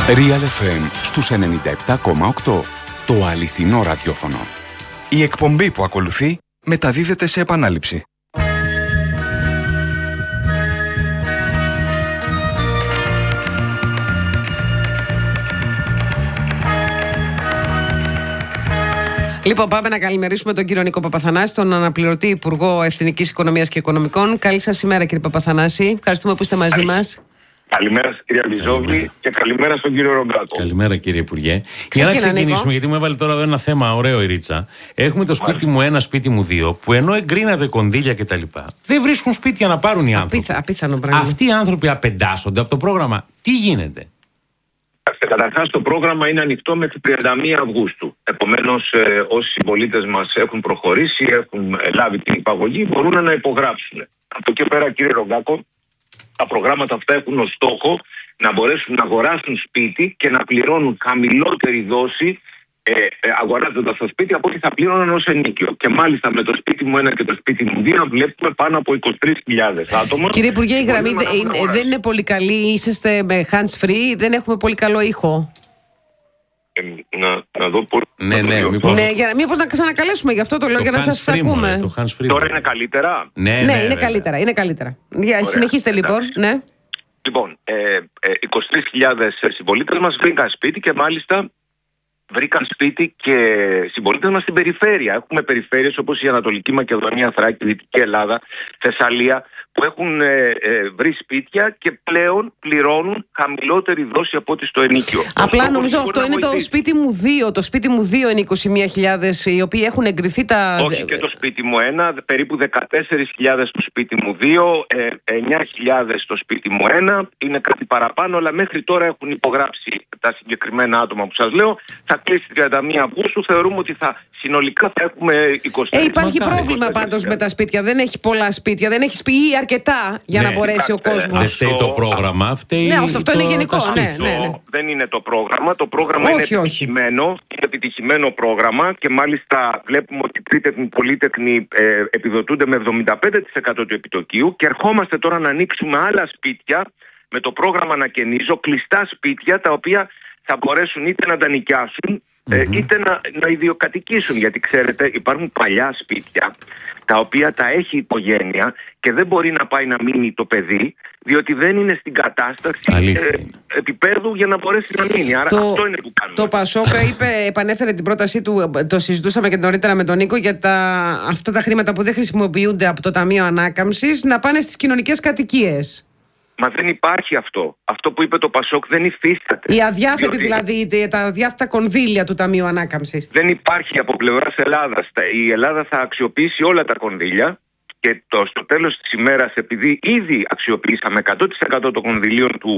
Real FM στους 97,8. Το αληθινό ραδιόφωνο. Η εκπομπή που ακολουθεί μεταδίδεται σε επανάληψη. Λοιπόν, πάμε να καλημερίσουμε τον κύριο Νίκο Παπαθανάση, τον αναπληρωτή Υπουργό Εθνικής Οικονομίας και Οικονομικών. Καλή σας ημέρα, κύριε Παπαθανάση. Ευχαριστούμε που είστε μαζί μας. Καλημέρα στην κυρία Μπιζόβλη και καλημέρα στον κύριο Ρογκάκο. Καλημέρα, κύριε Υπουργέ. Για να ξεκινήσουμε, γιατί μου έβαλε τώρα εδώ ένα θέμα ωραίο η Ρίτσα. Έχουμε το σπίτι μου ένα, σπίτι μου δύο, που ενώ εγκρίνατε κονδύλια κτλ. Δεν βρίσκουν σπίτια να πάρουν οι άνθρωποι. Απίθανο πράγμα. Αυτοί οι άνθρωποι απεντάσσονται από το πρόγραμμα. Τι γίνεται? Καταρχάς, το πρόγραμμα είναι ανοιχτό μέχρι 31 Αυγούστου. Επομένως, όσοι συμπολίτες μας έχουν προχωρήσει, έχουν λάβει την υπαγωγή, μπορούν να υπογράψουν. Από εκεί πέρα, κύριε Ρογκάκο, τα προγράμματα αυτά έχουν ως στόχο να μπορέσουν να αγοράσουν σπίτι και να πληρώνουν χαμηλότερη δόση αγοράζοντας το σπίτι από ό,τι θα πλήρωναν ως ενοίκιο. Και μάλιστα με το σπίτι μου 1 και το σπίτι μου 2 βλέπουμε πάνω από 23.000 άτομα. Κύριε Υπουργέ, η γραμμή δεν είναι πολύ καλή. Είσαστε με hands free, δεν έχουμε πολύ καλό ήχο. Να δω πώς. Μήπως να ξανακαλέσουμε γι' αυτό το λόγο για να σας ακούμε. Τώρα είναι καλύτερα? Ναι, είναι καλύτερα. Συνεχίστε λοιπόν. Ναι. Λοιπόν, 23.000 συμπολίτες μας βρήκαν σπίτι και μάλιστα βρήκαν σπίτι και συμπολίτες μας στην περιφέρεια. Έχουμε περιφέρειες όπως η Ανατολική Μακεδονία, Θράκη, Δυτική Ελλάδα, Θεσσαλία, που έχουν βρει σπίτια και πλέον πληρώνουν χαμηλότερη δόση από ό,τι στο ενοίκιο. Απλά νομίζω αυτό είναι το σπίτι μου 2. Το σπίτι μου 2 είναι 21.000 οι οποίοι έχουν εγκριθεί τα... Όχι, και το σπίτι μου 1, περίπου 14.000 στο σπίτι μου 2, 9.000 στο σπίτι μου 1, είναι κάτι παραπάνω, αλλά μέχρι τώρα έχουν υπογράψει τα συγκεκριμένα άτομα που σας λέω. Θα κλείσει 31 Αυγούστου, θεωρούμε ότι συνολικά θα έχουμε 20. Υπάρχει πρόβλημα πάντως με τα σπίτια. Δεν έχει πολλά σπίτια, δεν έχει σπίτι αρκετά για να μπορέσει ο κόσμος. Δεν φταίει το πρόγραμμα, φταίει αυτό είναι γενικό. Δεν είναι το πρόγραμμα. Το πρόγραμμα είναι επιτυχημένο. Είναι επιτυχημένο πρόγραμμα και μάλιστα βλέπουμε ότι οι τρίτεκνοι πολύτεκνοι επιδοτούνται με 75% του επιτοκίου και ερχόμαστε τώρα να ανοίξουμε άλλα σπίτια με το πρόγραμμα Ανακαινίζω, κλειστά σπίτια τα οποία θα μπορέσουν είτε να τα νοικιάσουν είτε να ιδιοκατοικήσουν. Γιατί ξέρετε, υπάρχουν παλιά σπίτια τα οποία τα έχει η οικογένεια και δεν μπορεί να πάει να μείνει το παιδί, διότι δεν είναι στην κατάσταση επίπεδου για να μπορέσει να μείνει. Άρα αυτό είναι που κάνουμε. Το Πασόκ επανέφερε την πρότασή του, το συζητούσαμε και νωρίτερα με τον Νίκο, για αυτά τα χρήματα που δεν χρησιμοποιούνται από το Ταμείο Ανάκαμψης να πάνε στις κοινωνικές κατοικίες. Μα δεν υπάρχει αυτό. Αυτό που είπε το Πασόκ δεν υφίσταται. Η αδιάθετη δηλαδή, τα αδιάθετα κονδύλια του Ταμείου Ανάκαμψης. Δεν υπάρχει από πλευράς Ελλάδας. Η Ελλάδα θα αξιοποιήσει όλα τα κονδύλια και στο τέλος της ημέρας, επειδή ήδη αξιοποιήσαμε 100% των κονδυλίων του